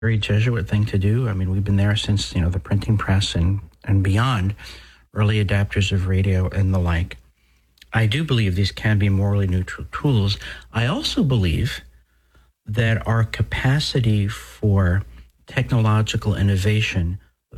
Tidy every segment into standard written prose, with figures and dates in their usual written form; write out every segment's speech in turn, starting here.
very Jesuit thing to do. I mean, we've been there since, the printing press and beyond, early adapters of radio and the like. I do believe these can be morally neutral tools. I also believe that our capacity for technological innovation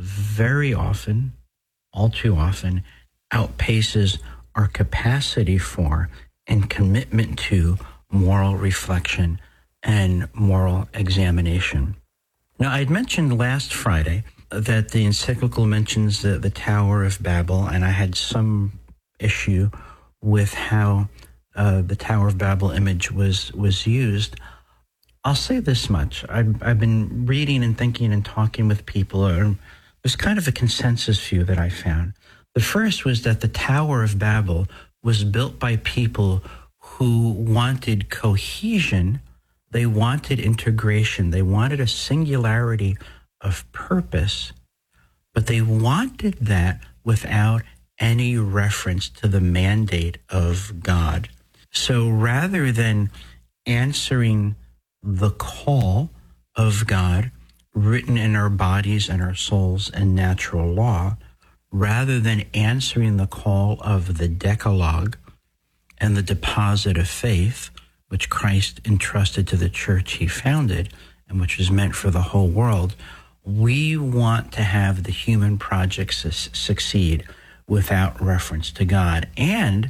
very often, all too often, outpaces our capacity for and commitment to moral reflection and moral examination. Now, I'd mentioned last Friday that the encyclical mentions the Tower of Babel, and I had some issue with how the Tower of Babel image was used. I'll say this much. I've been reading and thinking and talking with people. There's kind of a consensus view that I found. The first was that the Tower of Babel was built by people who wanted cohesion. They wanted integration. They wanted a singularity of purpose, but they wanted that without any reference to the mandate of God. So rather than answering the call of God written in our bodies and our souls and natural law, rather than answering the call of the Decalogue and the deposit of faith, which Christ entrusted to the church he founded and which was meant for the whole world, we want to have the human project succeed without reference to God. And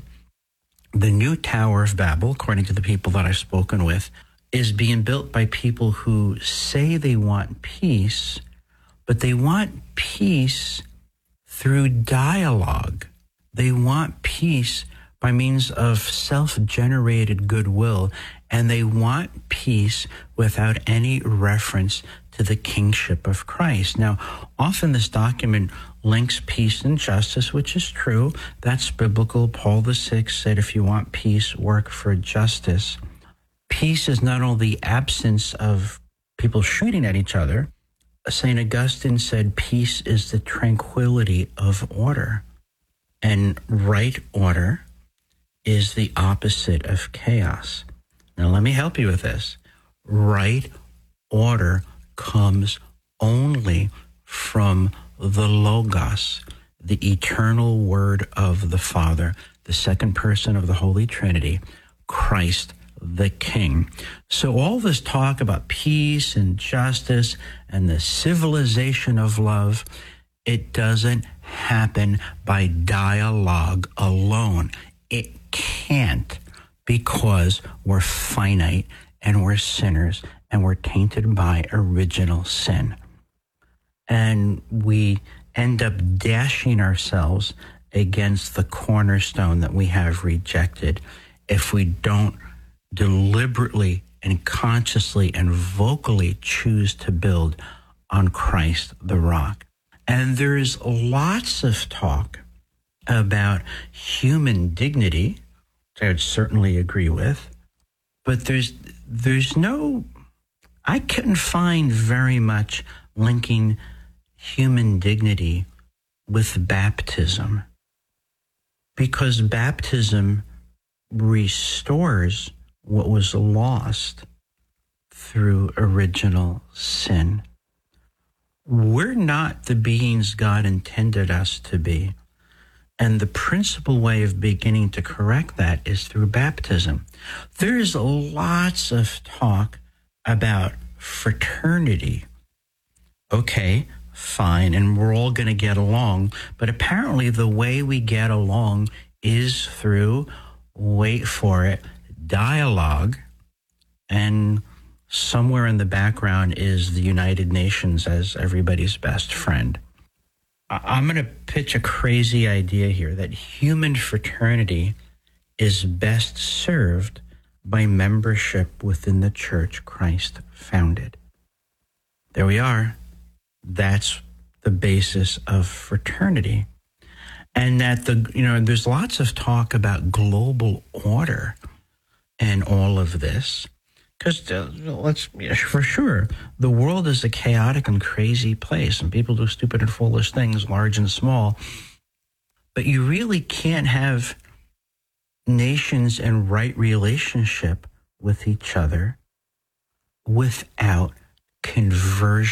the new Tower of Babel, according to the people that I've spoken with, is being built by people who say they want peace, but they want peace through dialogue. They want peace by means of self-generated goodwill, and they want peace without any reference to the kingship of Christ. Now, often this document links peace and justice, which is true. That's biblical. Paul VI said, if you want peace, work for justice. Peace is not only the absence of people shooting at each other. St. Augustine said, peace is the tranquility of order. And right order is the opposite of chaos. Now, let me help you with this. Right order comes only from the Logos, the eternal word of the Father, the second person of the Holy Trinity, Christ the King. So all this talk about peace and justice and the civilization of love, it doesn't happen by dialogue alone. It can't, because we're finite and we're sinners and we're tainted by original sin. And we end up dashing ourselves against the cornerstone that we have rejected if we don't deliberately and consciously and vocally choose to build on Christ the rock. And there's lots of talk about human dignity, which I would certainly agree with, but there's no, I couldn't find very much linking human dignity with baptism, because baptism restores what was lost through original sin. We're not the beings God intended us to be. And the principal way of beginning to correct that is through baptism. There's lots of talk about fraternity. Okay, fine, and we're all going to get along. But apparently the way we get along is through, wait for it, dialogue, and somewhere in the background is the United Nations as everybody's best friend. I'm going to pitch a crazy idea here that human fraternity is best served by membership within the church Christ founded. There we are. That's the basis of fraternity. And that there's lots of talk about global order and all of this. Because for sure, the world is a chaotic and crazy place, and people do stupid and foolish things, large and small. But you really can't have nations in right relationship with each other without conversion